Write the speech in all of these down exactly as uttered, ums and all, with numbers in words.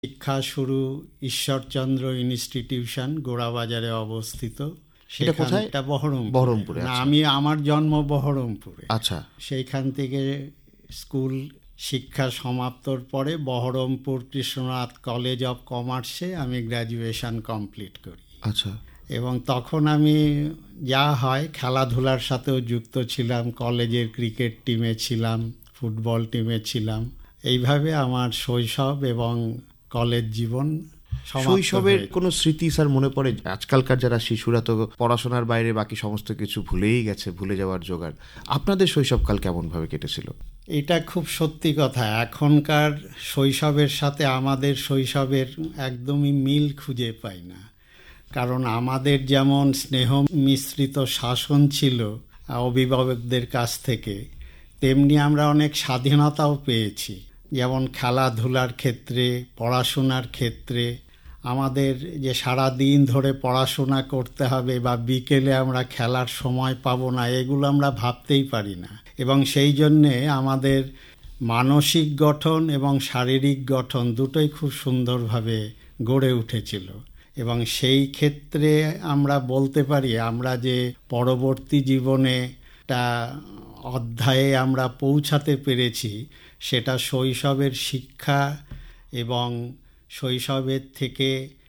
শিক্ষা শুরু ঈশ্বরচন্দ্র ইনস্টিটিউশন, গোড়াবাজারে অবস্থিত। সেটা কোথায়? এটা বহরমপুর। বহরমপুরে। না, আচ্ছা। আমি আমার জন্ম বহরমপুরে। আচ্ছা। সেইখান থেকে স্কুল শিক্ষা সমাপ্তর পরে বহরমপুর কৃষ্ণনাথ কলেজ অফ কমার্সে আমি গ্র্যাজুয়েশন কমপ্লিট করি। আচ্ছা। এবং তখন আমি যা হয় খেলাধুলার সাথেও যুক্ত ছিলাম, কলেজের ক্রিকেট টিমে ছিলাম, ফুটবল টিমে ছিলাম। এইভাবে আমার শৈশব এবং কলেজ জীবন। শৈশবের কোনো স্মৃতি স্যার মনে পড়ে? আজকালকার যারা শিশুরা তো পড়াশোনার বাইরে বাকি সমস্ত কিছু ভুলেই গেছে, ভুলে যাওয়ার জোগাড়। আপনাদের শৈশবকাল কেমনভাবে কেটেছিল? এটা খুব সত্যি কথা। এখনকার শৈশবের সাথে আমাদের শৈশবের একদমই মিল খুঁজে পাই না। কারণ আমাদের যেমন স্নেহ মিশ্রিত শাসন ছিল অভিভাবকদের কাছ থেকে, তেমনি আমরা অনেক স্বাধীনতাও পেয়েছি। যেমন খেলাধুলার ক্ষেত্রে, পড়াশোনার ক্ষেত্রে আমাদের যে সারা দিন ধরে পড়াশোনা করতে হবে বা বিকেলে আমরা খেলার সময় পাবো না, এগুলো আমরা ভাবতেই পারি না। এবং সেই জন্যে আমাদের মানসিক গঠন এবং শারীরিক গঠন দুটোই খুব সুন্দরভাবে গড়ে উঠেছিল। এবং সেই ক্ষেত্রে আমরা বলতে পারি আমরা যে পরবর্তী জীবনে একটা অধ্যায়ে আমরা পৌঁছাতে পেরেছি, সেটা শৈশবের শিক্ষা এবং শৈশবের থেকে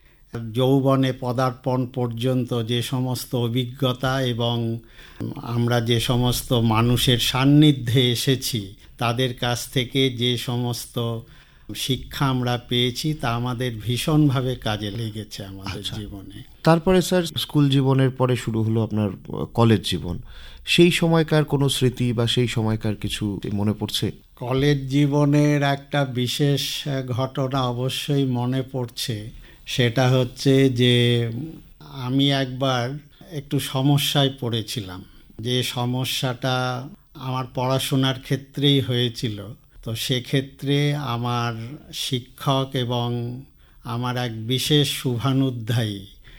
যৌবনে পদার্পণ পর্যন্ত যে সমস্ত অভিজ্ঞতা এবং আমরা যে সমস্ত মানুষের সান্নিধ্যে এসেছি তাদের কাছ থেকে যে সমস্ত শিক্ষা আমরা পেয়েছি তা আমাদের ভীষণভাবে কাজে লেগেছে আমাদের জীবনে। তারপরে স্যার স্কুল জীবনের পরে শুরু হলো আপনার কলেজ জীবন। সেই সময়কার কোনো স্মৃতি বা সেই সময়কার কিছু মনে পড়ছে? কলেজ জীবনের একটা বিশেষ ঘটনা অবশ্যই মনে পড়ছে। সেটা হচ্ছে যে আমি একবার একটু সমস্যায় পড়েছিলাম। যে সমস্যাটা আমার পড়াশোনার ক্ষেত্রেই হয়েছিল। তো সেক্ষেত্রে আমার শিক্ষক এবং আমার এক বিশেষ শুভানুধ্যায়ী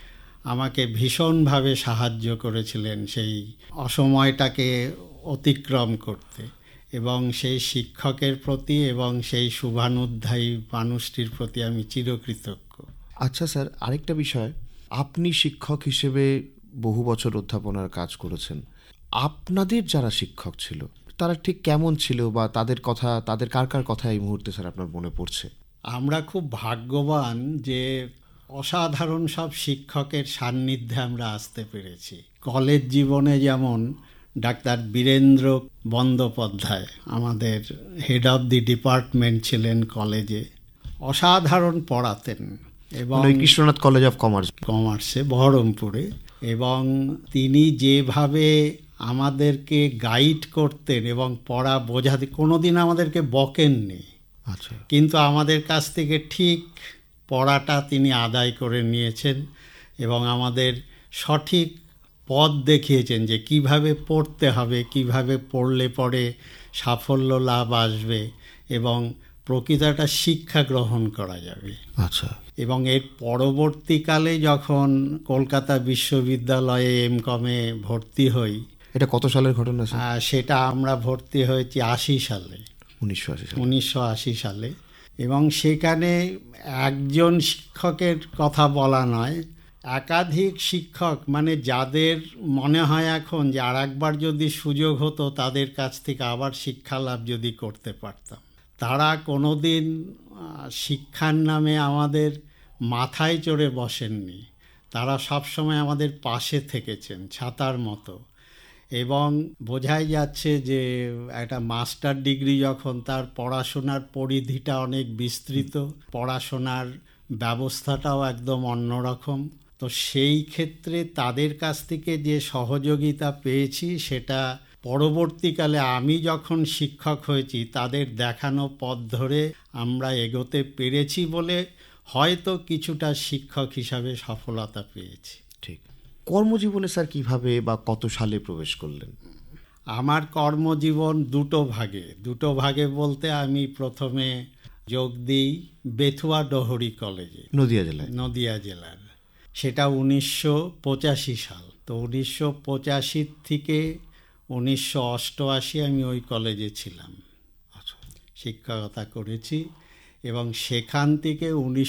আমাকে ভীষণভাবে সাহায্য করেছিলেন সেই অসময়টাকে অতিক্রম করতে। এবং সেই শিক্ষকের প্রতি এবং সেই শুভানুধ্যায়ী মানুষটির প্রতি আমি চিরকৃতজ্ঞ। আচ্ছা স্যার, আরেকটা বিষয়, আপনি শিক্ষক হিসেবে বহু বছর অধ্যাপনার কাজ করেছেন। আপনাদের যারা শিক্ষক ছিল তারা ঠিক কেমন ছিল বা তাদের কথা, তাদের কার কার কথা এই মুহূর্তে স্যার আপনার মনে পড়ছে? আমরা খুব ভাগ্যবান যে অসাধারণ সব শিক্ষকের সান্নিধ্যে আমরা আসতে পেরেছি। কলেজ জীবনে যেমন ডাক্তার বীরেন্দ্র বন্দ্যোপাধ্যায় আমাদের হেড অফ দি ডিপার্টমেন্ট ছিলেন কলেজে, অসাধারণ পড়াতেন। এবং কৃষ্ণনাথ কলেজ অফ কমার্স কমার্সে বহরমপুরে। এবং তিনি যেভাবে আমাদেরকে গাইড করতেন এবং পড়া বোঝাতে, কোনোদিন আমাদেরকে বকেননি। আচ্ছা। কিন্তু আমাদের কাছ থেকে ঠিক পড়াটা তিনি আদায় করে নিয়েছেন এবং আমাদের সঠিক পথ দেখিয়েছেন যে কিভাবে পড়তে হবে, কিভাবে পড়লে পরে সাফল্য লাভ আসবে এবং প্রকৃতটা শিক্ষা গ্রহণ করা যাবে। আচ্ছা। এবং এর পরবর্তীকালে যখন কলকাতা বিশ্ববিদ্যালয়ে এম কমে ভর্তি হই। এটা কত সালের ঘটনা? সেটা আমরা ভর্তি হয়েছি আশি সালে, উনিশশো আশি সালে উনিশশো আশি সালে। এবং সেখানে একজন শিক্ষকের কথা বলা নয়, একাধিক শিক্ষক, মানে যাদের মনে হয় এখন যে আর একবার যদি সুযোগ হতো তাদের কাছ থেকে আবার শিক্ষা লাভ যদি করতে পারতাম। তারা কোনোদিন শিক্ষার নামে আমাদের মাথায় চড়ে বসেননি। তারা সবসময় আমাদের পাশে থেকেছেন ছাতার মতো। এবং বোঝাই যাচ্ছে যে একটা মাস্টার ডিগ্রি যখন, তার পড়াশোনার পরিধিটা অনেক বিস্তৃত, পড়াশোনার ব্যবস্থাটাও একদম অন্যরকম। তো সেই ক্ষেত্রে তাদের কাছ থেকে যে সহযোগিতা পেয়েছি সেটা পরবর্তীকালে আমি যখন শিক্ষক হয়েছি তাদের দেখানো পথ ধরে আমরা এগোতে পেরেছি বলে হয়তো কিছুটা শিক্ষক হিসাবে সফলতা পেয়েছি। ঠিক। কর্মজীবনে স্যার কিভাবে বা কত সালে প্রবেশ করলেন? আমার কর্মজীবন দুটো ভাগে দুটো ভাগে বলতে আমি প্রথমে যোগ দিই বেথুয়া ডহরি কলেজে, নদিয়া জেলায় নদিয়া জেলার। সেটা উনিশশো পঁচাশি সাল। তো উনিশশো পঁচাশি থেকে উনিশশো অষ্টআশি আমি ওই কলেজে ছিলাম। আচ্ছা। শিক্ষকতা করেছি এবং সেখান থেকে উনিশ